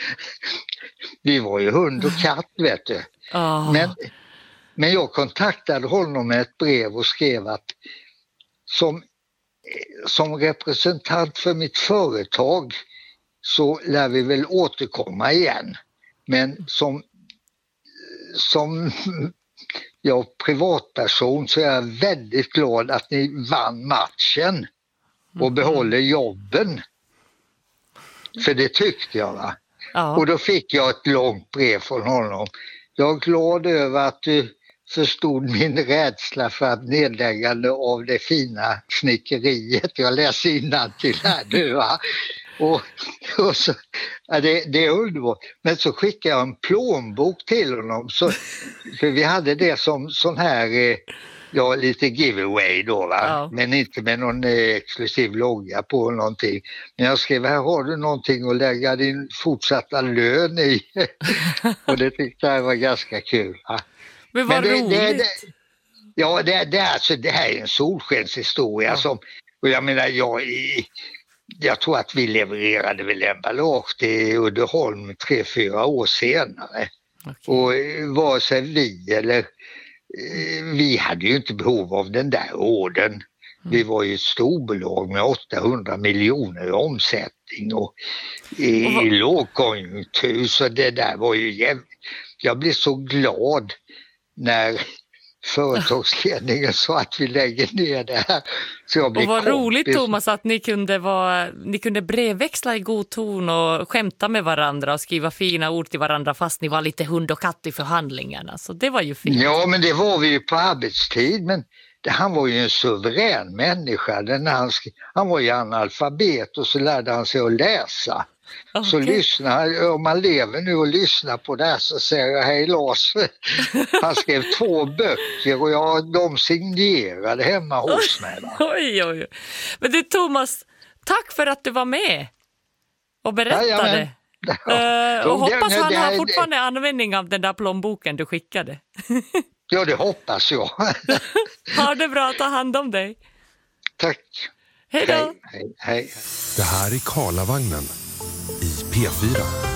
Vi var ju hund och katt, vet du. Men jag kontaktade honom med ett brev och skrev att som representant för mitt företag så lär vi väl återkomma igen. Men som privatperson så är jag väldigt glad att ni vann matchen och behåller jobben. För det tyckte jag, va? Ja. Och då fick jag ett långt brev från honom. Jag är glad över att du förstod min rädsla för att nedläggande av det fina snickeriet. Jag läser innantill här nu, va? Och så, ja, det är underbart. Men så skickade jag en plånbok till honom. För vi hade det som sån här, lite giveaway då, va? Ja. Men inte med någon exklusiv logga på någonting. Men jag skrev, här har du någonting att lägga din fortsatta lön i. Och det tyckte jag var ganska kul. Va? Men vad roligt. Det här är en solskenshistoria och jag menar, jag tror att vi levererade väl emballage till Uddeholm 3-4 år senare. Okay. Och vare sig vi hade ju inte behov av den där ordern. Vi var ju ett storbolag med 800 miljoner i omsättning och i lågkonjunktur, så det där var ju jävligt. Jag blev så glad när företagsledningen sa att vi lägger ner det här. Så jag blev och vad roligt, Thomas, att ni kunde brevväxla i god ton och skämta med varandra och skriva fina ord till varandra fast ni var lite hund och katt i förhandlingarna. Så det var ju fint. Ja, men det var vi ju på arbetstid, men han var ju en suverän människa. Han var ju analfabet och så lärde han sig att läsa. Okay. Så om man lever nu och lyssnar på det här så säger jag, hej Lars, han skrev 2 böcker och de signerade hemma hos mig. Oj. Men du, Thomas, tack för att du var med och berättade. Och hoppas han har fortfarande användning av den där plånboken du skickade. Ja, det hoppas jag. Ha det bra, ta hand om dig. Tack. Hej då. Hej. Det här är Karlavagnen i P4.